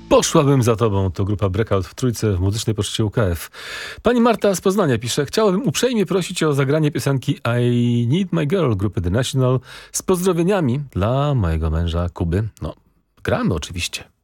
Poszłabym za tobą, to grupa Breakout w Trójce w muzycznej poczcie UKF. Pani Marta z Poznania pisze: chciałabym uprzejmie prosić o zagranie piosenki I Need My Girl grupy The National z pozdrowieniami dla mojego męża Kuby. No, gramy oczywiście.